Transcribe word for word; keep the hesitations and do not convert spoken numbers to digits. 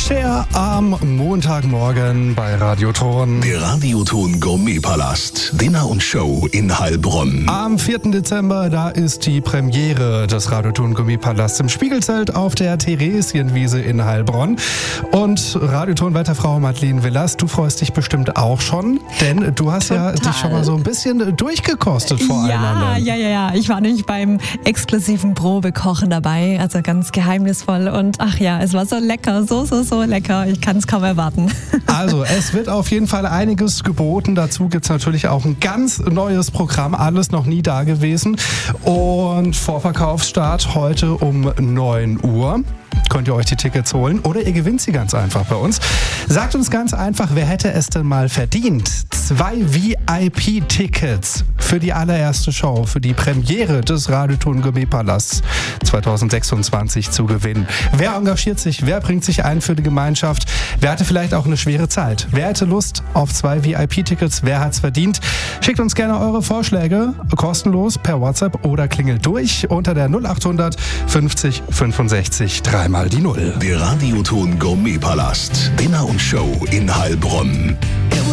Cher am Montagmorgen bei Radioton. Der Radioton Gourmetpalast. Dinner und Show in Heilbronn. Am vierten Dezember, da ist die Premiere des Radioton Gourmetpalasts im Spiegelzelt auf der Theresienwiese in Heilbronn. Und Radioton-Wetterfrau Madeleine Villas, du freust dich bestimmt auch schon, denn du hast Total. ja dich schon mal so ein bisschen durchgekostet vor ja, allen anderen. Ja, ja, ja. Ich war nämlich beim exklusiven Probekochen dabei, also ganz geheimnisvoll. Und ach ja, es war so lecker, so, so, so lecker. Ich kann es kaum erwarten. Also, es wird auf jeden Fall einiges geboten. Dazu gibt es natürlich auch ein ganz neues Programm, alles noch nie da gewesen. Und Vorverkaufsstart heute um neun Uhr. Könnt ihr euch die Tickets holen oder ihr gewinnt sie ganz einfach bei uns. Sagt uns ganz einfach, wer hätte es denn mal verdient? Zwei V I P-Tickets für die allererste Show, für die Premiere des Radioton Gourmetpalasts zwanzig sechsundzwanzig zu gewinnen. Wer engagiert sich? Wer bringt sich ein für die Gemeinschaft? Wer hatte vielleicht auch eine schwere Zeit? Wer hätte Lust auf zwei V I P-Tickets? Wer hat's verdient? Schickt uns gerne eure Vorschläge kostenlos per WhatsApp oder klingelt durch unter der null achthundert fünfzig fünfundsechzig dreimal die Null. Der Radioton Gourmetpalast. Dinner und Show in Heilbronn.